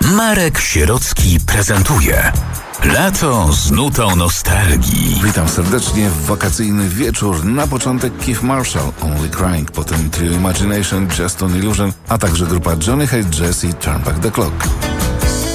Marek Sierocki prezentuje Lato z nutą nostalgii. Witam serdecznie w wakacyjny wieczór. Na początek Keith Marshall, Only Crying, potem trio Imagination, Just an Illusion, a także grupa Johnny Hate Jazz i Turn Back the Clock.